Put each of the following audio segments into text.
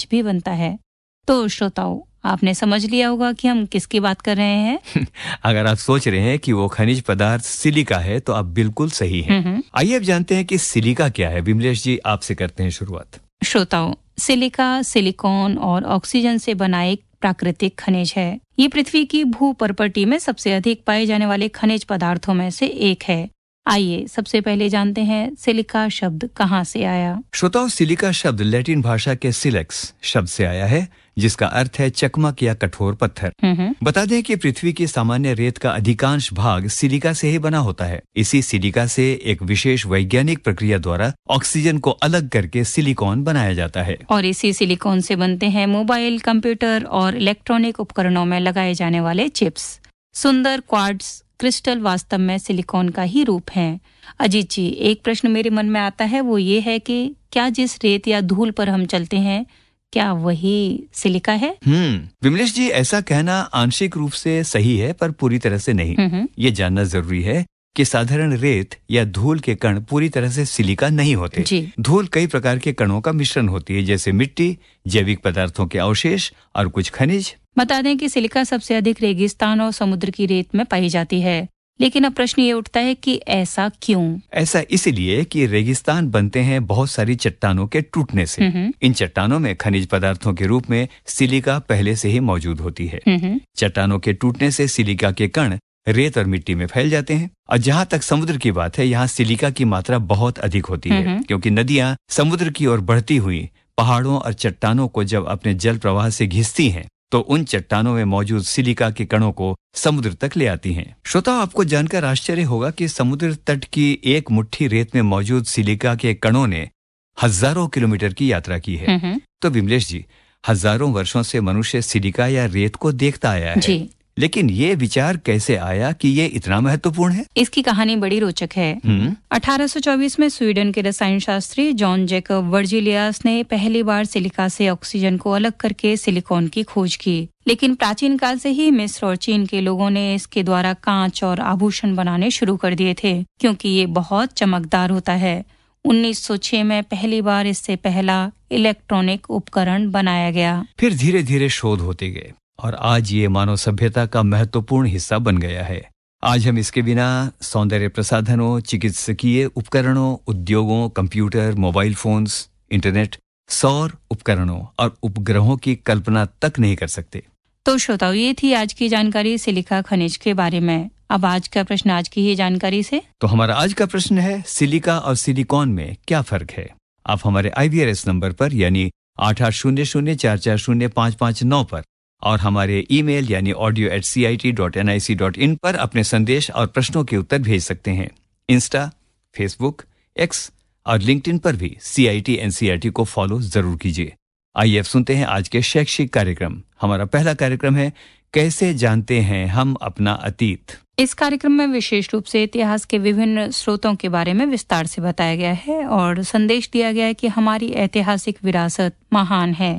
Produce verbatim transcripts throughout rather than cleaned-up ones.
खनिज भी बनता है। तो श्रोताओं, आपने समझ लिया होगा कि हम किसकी बात कर रहे हैं। अगर आप सोच रहे हैं कि वो खनिज पदार्थ सिलिका है तो आप बिल्कुल सही हैं। आइए अब जानते हैं कि सिलिका क्या है। विमलेश जी, आपसे करते हैं शुरुआत। श्रोताओं, सिलिका सिलिकॉन और ऑक्सीजन से बना एक प्राकृतिक खनिज है। ये पृथ्वी की भूपर्पटी में सबसे अधिक पाए जाने वाले खनिज पदार्थों में से एक है। आइए सबसे पहले जानते हैं सिलिका शब्द कहाँ से आया। श्रोताओ, सिलिका शब्द लैटिन भाषा के सिलेक्स शब्द से आया है, जिसका अर्थ है चकमक या कठोर पत्थर। बता दें कि पृथ्वी की सामान्य रेत का अधिकांश भाग सिलिका से ही बना होता है। इसी सिलिका से एक विशेष वैज्ञानिक प्रक्रिया द्वारा ऑक्सीजन को अलग करके सिलिकॉन बनाया जाता है। और इसी सिलिकॉन से बनते हैं मोबाइल, कंप्यूटर और इलेक्ट्रॉनिक उपकरणों में लगाए जाने वाले चिप्स। सुंदर क्वार्ट्ज क्रिस्टल वास्तव में सिलिकॉन का ही रूप है। अजीत जी, एक प्रश्न मेरे मन में आता है, वो ये है कि क्या जिस रेत या धूल पर हम चलते हैं, क्या वही सिलिका है? हम्म विमलेश जी, ऐसा कहना आंशिक रूप से सही है, पर पूरी तरह से नहीं। ये जानना जरूरी है कि साधारण रेत या धूल के कण पूरी तरह से सिलिका नहीं होते। धूल कई प्रकार के कणों का मिश्रण होती है, जैसे मिट्टी, जैविक पदार्थों के अवशेष और कुछ खनिज। बता दें कि सिलिका सबसे अधिक रेगिस्तान और समुद्र की रेत में पाई जाती है। लेकिन अब प्रश्न ये उठता है कि ऐसा क्यों? ऐसा इसलिए कि रेगिस्तान बनते हैं बहुत सारी चट्टानों के टूटने से। इन चट्टानों में खनिज पदार्थों के रूप में सिलिका पहले से ही मौजूद होती है। चट्टानों के टूटने से सिलिका के कण रेत और मिट्टी में फैल जाते हैं। और जहाँ तक समुद्र की बात है, यहाँ सिलिका की मात्रा बहुत अधिक होती है, क्योंकि नदियाँ समुद्र की ओर बढ़ती हुई पहाड़ों और चट्टानों को जब अपने जल प्रवाह से घिसती हैं, तो उन चट्टानों में मौजूद सिलिका के कणों को समुद्र तक ले आती हैं। श्रोताओं, आपको जानकर आश्चर्य होगा कि समुद्र तट की एक मुट्ठी रेत में मौजूद सिलिका के कणों ने हजारों किलोमीटर की यात्रा की है। तो विमलेश जी, हजारों वर्षों से मनुष्य सिलिका या रेत को देखता आया है। जी। लेकिन ये विचार कैसे आया कि ये इतना महत्वपूर्ण है? इसकी कहानी बड़ी रोचक है। अठारह सौ चौबीस में स्वीडन के रसायन शास्त्री जॉन जैकब वर्जिलियास ने पहली बार सिलिका से ऑक्सीजन को अलग करके सिलिकॉन की खोज की। लेकिन प्राचीन काल से ही मिस्र और चीन के लोगों ने इसके द्वारा कांच और आभूषण बनाने शुरू कर दिए थे, क्योंकि ये बहुत चमकदार होता है। उन्नीस सौ छह में पहली बार इससे पहला इलेक्ट्रॉनिक उपकरण बनाया गया। फिर धीरे धीरे शोध होते गए और आज ये मानव सभ्यता का महत्वपूर्ण हिस्सा बन गया है। आज हम इसके बिना सौंदर्य प्रसाधनों, चिकित्सकीय उपकरणों, उद्योगों, कंप्यूटर, मोबाइल फोन्स, इंटरनेट, सौर उपकरणों और उपग्रहों की कल्पना तक नहीं कर सकते। तो श्रोताओं, ये थी आज की जानकारी सिलिका खनिज के बारे में। अब आज का प्रश्न आज की ही जानकारी से। तो हमारा आज का प्रश्न है, सिलिका और सिलिकॉन में क्या फर्क है? आप हमारे आई वी आर एस नंबर पर यानी आठ आठ शून्य शून्य चार चार शून्य पाँच पाँच नौ पर और हमारे ईमेल यानी audio eight C I T dot N I C dot in पर अपने संदेश और प्रश्नों के उत्तर भेज सकते हैं। इंस्टा, फेसबुक, एक्स और लिंक्डइन पर भी सी I T N C E R T को फॉलो जरूर कीजिए। आइए अब सुनते हैं आज के शैक्षिक कार्यक्रम। हमारा पहला कार्यक्रम है, कैसे जानते हैं हम अपना अतीत। इस कार्यक्रम में विशेष रूप से इतिहास के विभिन्न स्रोतों के बारे में विस्तार से बताया गया है और संदेश दिया गया है कि हमारी ऐतिहासिक विरासत महान है।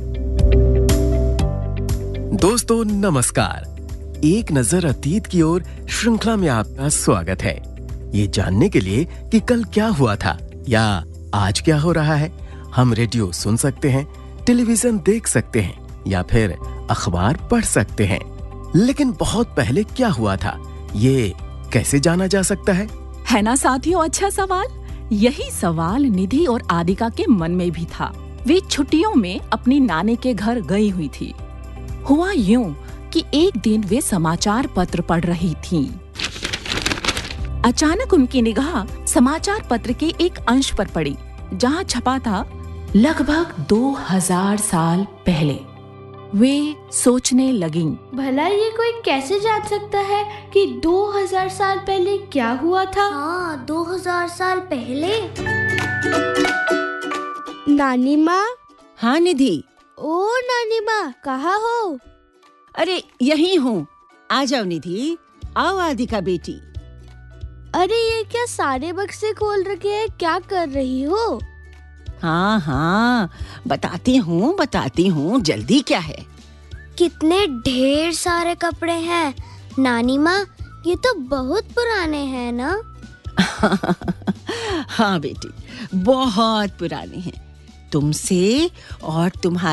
दोस्तों नमस्कार, एक नजर अतीत की ओर श्रृंखला में आपका स्वागत है। ये जानने के लिए कि कल क्या हुआ था या आज क्या हो रहा है, हम रेडियो सुन सकते हैं, टेलीविजन देख सकते हैं या फिर अखबार पढ़ सकते हैं। लेकिन बहुत पहले क्या हुआ था, ये कैसे जाना जा सकता है? है ना साथियों, अच्छा सवाल। यही सवाल निधि और आदिका के मन में भी था। वे छुट्टियों में अपनी नानी के घर गई हुई थी। हुआ यूं कि एक दिन वे समाचार पत्र पढ़ रही थीं। अचानक उनकी निगाह समाचार पत्र के एक अंश पर पड़ी, जहां छपा था लगभग दो हजार साल पहले। वे सोचने लगीं, भला ये कोई कैसे जान सकता है कि दो हजार साल पहले क्या हुआ था? हाँ, दो हजार साल पहले। नानी माँ। हाँ निधि। ओ नानी माँ, कहाँ हो? अरे यहीं हूँ, आ जाओ निधि, आओ आदिका बेटी। अरे ये क्या सारे बक्से खोल रखे हैं, क्या कर रही हो? हाँ हाँ बताती हूँ बताती हूँ, जल्दी क्या है? कितने ढेर सारे कपड़े हैं नानी माँ, ये तो बहुत पुराने हैं ना? हाँ बेटी, बहुत पुराने हैं। तुमसे और तुम्हारे